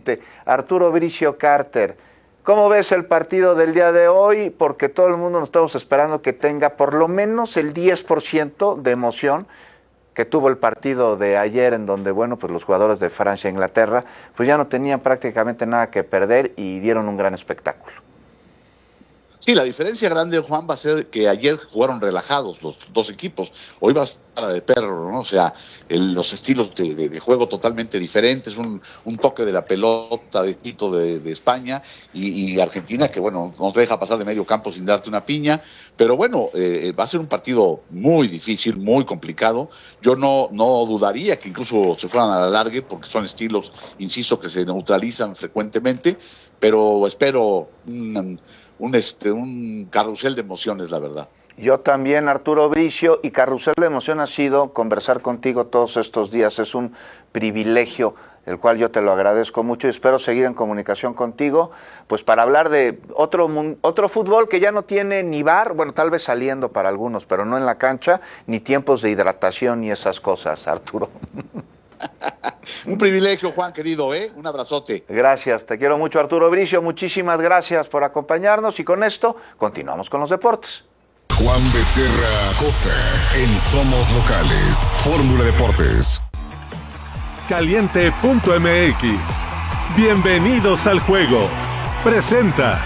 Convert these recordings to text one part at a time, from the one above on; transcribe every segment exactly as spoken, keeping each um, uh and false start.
rápidamente. Arturo Bricio Carter, ¿cómo ves el partido del día de hoy? Porque todo el mundo nos estamos esperando que tenga por lo menos el diez por ciento de emoción que tuvo el partido de ayer, en donde, bueno, pues los jugadores de Francia e Inglaterra, pues ya no tenían prácticamente nada que perder y dieron un gran espectáculo. Sí, la diferencia grande, Juan, va a ser que ayer jugaron relajados los dos equipos. Hoy va a estar de perro, ¿no? O sea, el, los estilos de, de, de juego totalmente diferentes, un, un toque de la pelota distinto de, de España y, y Argentina, que, bueno, no te deja pasar de medio campo sin darte una piña. Pero bueno, eh, va a ser un partido muy difícil, muy complicado. Yo no, no dudaría que incluso se fueran a la largue, porque son estilos, insisto, que se neutralizan frecuentemente, pero espero un... Un, este, un carrusel de emociones, la verdad. Yo también, Arturo Bricio, y carrusel de emoción ha sido conversar contigo todos estos días. Es un privilegio, el cual yo te lo agradezco mucho y espero seguir en comunicación contigo, pues para hablar de otro, otro fútbol que ya no tiene ni bar, bueno, tal vez saliendo para algunos, pero no en la cancha, ni tiempos de hidratación ni esas cosas, Arturo. Un privilegio, Juan, querido, ¿eh? Un abrazote. Gracias, te quiero mucho, Arturo Bricio. Muchísimas gracias por acompañarnos y con esto continuamos con los deportes. Juan Becerra Costa en Somos Locales, Fórmula Deportes. Caliente punto M X. Bienvenidos al juego. Presenta.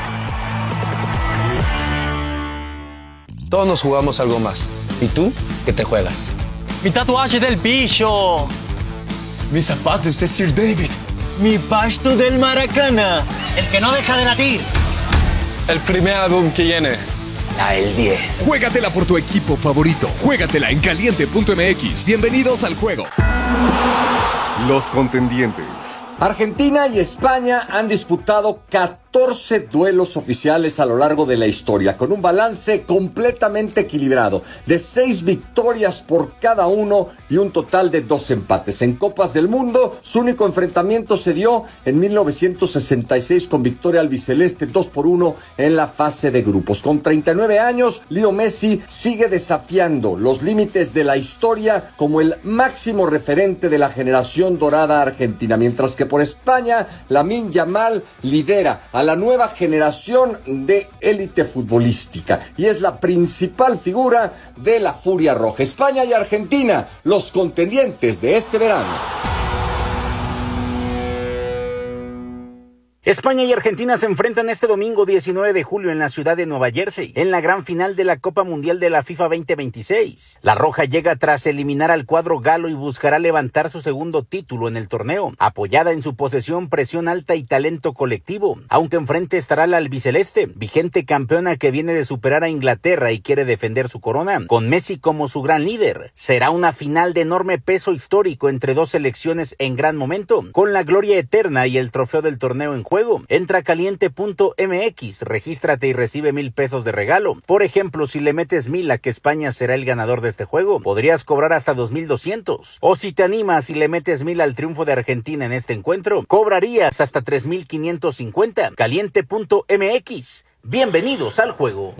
Todos nos jugamos algo más. ¿Y tú qué te juegas? Mi tatuaje del bicho. Mis zapatos de Sir David. Mi pasto del Maracana. El que no deja de latir. El primer álbum que viene. La del diez. Juégatela por tu equipo favorito. Juégatela en Caliente punto M X. Bienvenidos al juego. Los contendientes. Argentina y España han disputado catorce duelos oficiales a lo largo de la historia, con un balance completamente equilibrado, de seis victorias por cada uno y un total de dos empates. En Copas del Mundo, su único enfrentamiento se dio en mil novecientos sesenta y seis con victoria albiceleste dos por uno en la fase de grupos. Con treinta y nueve años, Leo Messi sigue desafiando los límites de la historia como el máximo referente de la generación dorada argentina, mientras que por España, Lamine Yamal lidera a la nueva generación de élite futbolística y es la principal figura de la Furia Roja. España y Argentina, los contendientes de este verano. España y Argentina se enfrentan este domingo diecinueve de julio en la ciudad de Nueva Jersey, en la gran final de la Copa Mundial de la FIFA veinte veintiséis. La Roja llega tras eliminar al cuadro galo y buscará levantar su segundo título en el torneo, apoyada en su posesión, presión alta y talento colectivo, aunque enfrente estará la albiceleste, vigente campeona que viene de superar a Inglaterra y quiere defender su corona, con Messi como su gran líder. Será una final de enorme peso histórico entre dos selecciones en gran momento, con la gloria eterna y el trofeo del torneo en juego. Entra a Caliente punto M X, regístrate y recibe mil pesos de regalo. Por ejemplo, si le metes mil a que España será el ganador de este juego, podrías cobrar hasta dos mil doscientos. O si te animas y le metes mil al triunfo de Argentina en este encuentro, cobrarías hasta tres mil quinientos cincuenta. Caliente punto M X. Bienvenidos al juego.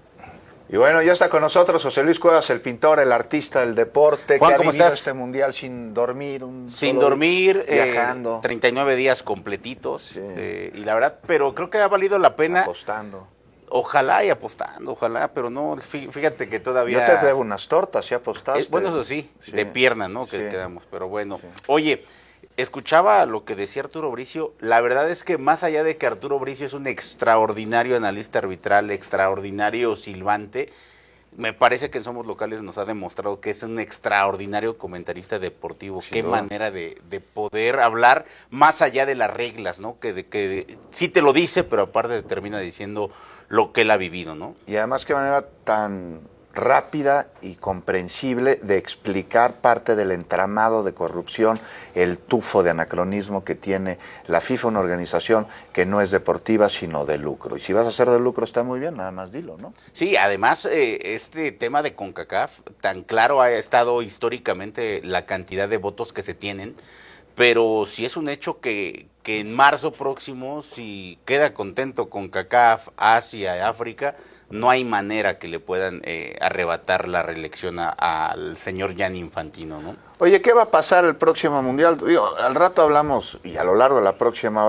Y bueno, ya está con nosotros José Luis Cuevas, el pintor, el artista, el deporte, Juan, que ha ¿cómo vivido estás? este mundial sin dormir. Un Sin solo dormir, viajando. eh, treinta y nueve días completitos. Sí. Eh, y la verdad, pero creo que ha valido la pena. Apostando. Ojalá y apostando, ojalá, pero no, fíjate que todavía... Yo te debo unas tortas, ¿sí apostaste? Eh, bueno, eso sí, Sí. de pierna, ¿no? Que Sí. quedamos, pero bueno. Sí. Oye, escuchaba lo que decía Arturo Bricio. La verdad es que más allá de que Arturo Bricio es un extraordinario analista arbitral, extraordinario silbante, me parece que en Somos Locales nos ha demostrado que es un extraordinario comentarista deportivo. Sin Qué duda. manera de, de poder hablar más allá de las reglas, ¿no? Que, de, que de- sí te lo dice, pero aparte termina diciendo lo que él ha vivido, ¿no? Y además qué manera tan rápida y comprensible de explicar parte del entramado de corrupción, el tufo de anacronismo que tiene la FIFA, una organización que no es deportiva sino de lucro. Y si vas a hacer de lucro está muy bien, nada más dilo, ¿no? Sí, además eh, este tema de CONCACAF, tan claro ha estado históricamente la cantidad de votos que se tienen, pero sí es un hecho que, que en marzo próximo, si queda contento CONCACAF, Asia, África, no hay manera que le puedan eh, arrebatar la reelección a- al señor Gianni Infantino, ¿no? Oye, ¿qué va a pasar el próximo Mundial? Digo, al rato hablamos, y a lo largo de la próxima